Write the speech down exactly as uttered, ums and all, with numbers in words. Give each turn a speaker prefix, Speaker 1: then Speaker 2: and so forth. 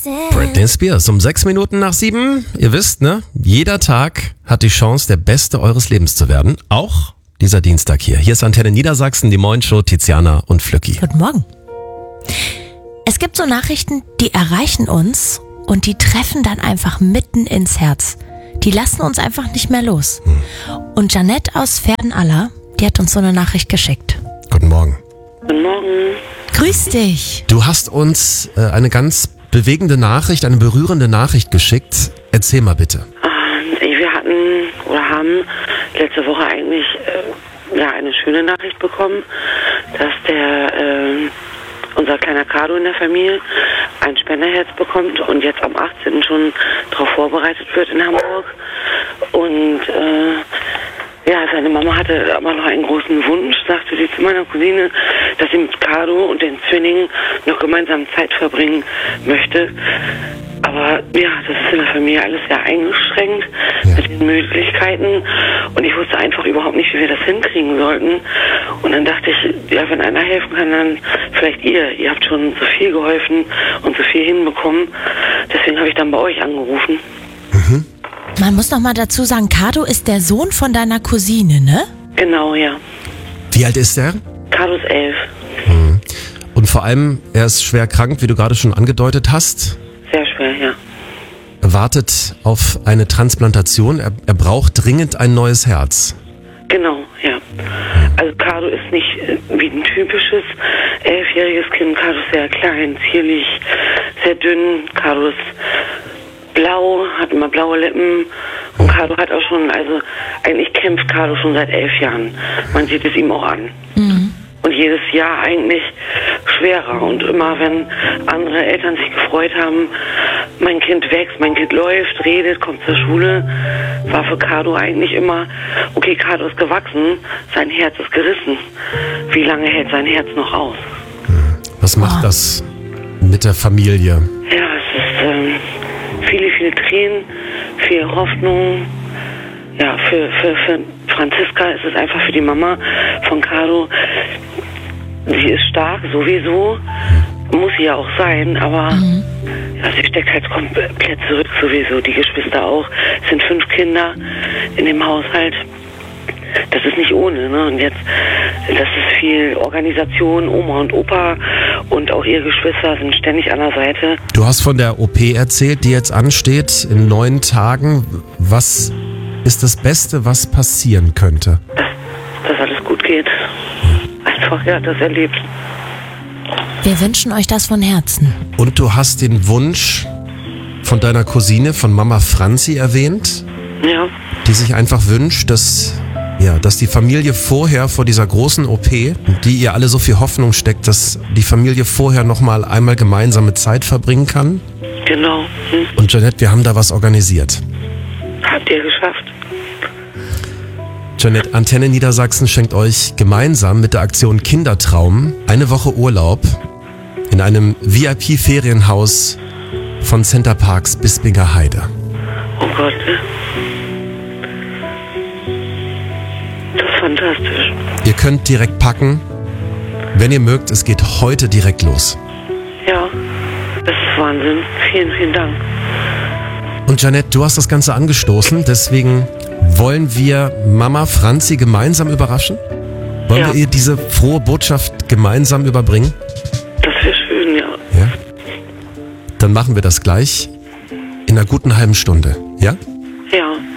Speaker 1: Britney Spears um sechs Minuten nach sieben. Ihr wisst, ne? Jeder Tag hat die Chance, der Beste eures Lebens zu werden. Auch dieser Dienstag hier. Hier ist Antenne Niedersachsen, die Moin-Show, Tiziana und Flücki.
Speaker 2: Guten Morgen. Es gibt so Nachrichten, die erreichen uns und die treffen dann einfach mitten ins Herz. Die lassen uns einfach nicht mehr los. Hm. Und Janette aus Pferdenaller, die hat uns so eine Nachricht geschickt.
Speaker 1: Guten Morgen.
Speaker 3: Guten Morgen.
Speaker 2: Grüß dich.
Speaker 1: Du hast uns äh, eine ganz bewegende Nachricht, eine berührende Nachricht geschickt. Erzähl mal bitte.
Speaker 3: Wir hatten oder haben letzte Woche eigentlich äh, ja, eine schöne Nachricht bekommen, dass der äh, unser kleiner Carlo in der Familie ein Spenderherz bekommt und jetzt am achtzehnten schon darauf vorbereitet wird in Hamburg. Und äh, ja, seine Mama hatte aber noch einen großen Wunsch, sagte sie zu meiner Cousine, dass sie mit Carlo und den Zwillingen noch gemeinsam Zeit verbringen möchte. Aber ja, das ist in der Familie alles sehr eingeschränkt ja. mit den Möglichkeiten und ich wusste einfach überhaupt nicht, wie wir das hinkriegen sollten. Und dann dachte ich, ja, wenn einer helfen kann, dann vielleicht ihr. Ihr habt schon so viel geholfen und so viel hinbekommen. Deswegen habe ich dann bei euch angerufen.
Speaker 1: Mhm.
Speaker 2: Man muss noch mal dazu sagen, Carlo ist der Sohn von deiner Cousine, ne?
Speaker 3: Genau, ja.
Speaker 1: Wie alt ist er?
Speaker 3: Carlo ist elf.
Speaker 1: Mhm. Und vor allem, er ist schwer krank, wie du gerade schon angedeutet hast.
Speaker 3: Sehr schwer, ja.
Speaker 1: Er wartet auf eine Transplantation. Er, er braucht dringend ein neues Herz.
Speaker 3: Genau, ja. Also Carlo ist nicht wie ein typisches elfjähriges Kind. Carlo ist sehr klein, zierlich, sehr dünn. Carlo ist blau, hat immer blaue Lippen. Und Carlo hat auch schon, also eigentlich kämpft Carlo schon seit elf Jahren. Man sieht es ihm auch an.
Speaker 2: Mhm.
Speaker 3: Und jedes Jahr eigentlich schwerer. Und immer, wenn andere Eltern sich gefreut haben, mein Kind wächst, mein Kind läuft, redet, kommt zur Schule, war für Carlo eigentlich immer, okay, Carlo ist gewachsen, sein Herz ist gerissen. Wie lange hält sein Herz noch aus?
Speaker 1: Was macht
Speaker 2: Oh.
Speaker 1: das mit der Familie?
Speaker 3: Ja, es ist ähm, viele, viele Tränen, viel Hoffnung. Ja, für, für, für Franziska ist es einfach für die Mama von Carlo. Sie ist stark, sowieso. Muss sie ja auch sein, aber
Speaker 2: Mhm.
Speaker 3: ja, sie steckt halt komplett zurück, sowieso. Die Geschwister auch. Es sind fünf Kinder in dem Haushalt. Das ist nicht ohne, ne? Und jetzt, das ist viel Organisation, Oma und Opa und auch ihre Geschwister sind ständig an der Seite.
Speaker 1: Du hast von der O P erzählt, die jetzt ansteht in neun Tagen. Was ist das Beste, was passieren könnte?
Speaker 3: Dass, dass alles gut geht. Einfach, ja, das erlebt.
Speaker 2: Wir wünschen euch das von Herzen.
Speaker 1: Und du hast den Wunsch von deiner Cousine, von Mama Franzi erwähnt,
Speaker 3: Ja,
Speaker 1: die sich einfach wünscht, dass, ja, dass die Familie vorher vor dieser großen O P, in die ihr alle so viel Hoffnung steckt, dass die Familie vorher nochmal einmal gemeinsame Zeit verbringen kann.
Speaker 3: genau. Hm.
Speaker 1: Und Janette, wir haben da was organisiert.
Speaker 3: Habt ihr geschafft.
Speaker 1: Janette, Antenne Niedersachsen schenkt euch gemeinsam mit der Aktion Kindertraum eine Woche Urlaub in einem V I P-Ferienhaus von Center Parcs Bispinger Heide.
Speaker 3: Oh Gott, ne? Das ist fantastisch.
Speaker 1: Ihr könnt direkt packen. Wenn ihr mögt, es geht heute direkt los.
Speaker 3: Ja, das ist Wahnsinn. Vielen, vielen Dank.
Speaker 1: Und Janette, du hast das Ganze angestoßen, deswegen wollen wir Mama Franzi gemeinsam überraschen? Wollen
Speaker 3: Ja.
Speaker 1: wir ihr diese frohe Botschaft gemeinsam überbringen?
Speaker 3: Das wäre schön, ja.
Speaker 1: Ja? Dann machen wir das gleich in einer guten halben Stunde, ja?
Speaker 3: Ja.